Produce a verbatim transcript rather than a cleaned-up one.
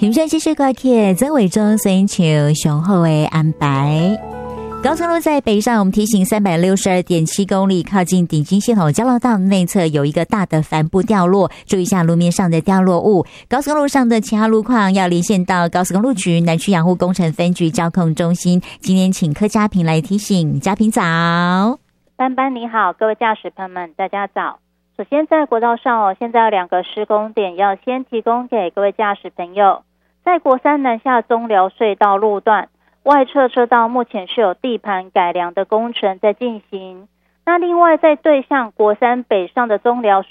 欣赏这首歌曲曾伟忠寻求雄厚的安排。高速公路在北上，我们提醒三百六十二点七公里，靠近顶金系统交流道内侧有一个大的帆布掉落，注意一下路面上的掉落物。高速公路上的其他路况要连线到高速公路局南区养护工程分局交控中心。今天请柯嘉平来提醒，嘉平早。 班班你好，各位驾驶朋友们大家早。首先在国道上哦，现在有两个施工点要先提供给各位驾驶朋友。在国三南下中寮隧道路段外侧车道目前是有地盘改良的工程在进行。那另外在对向国三北上的中寮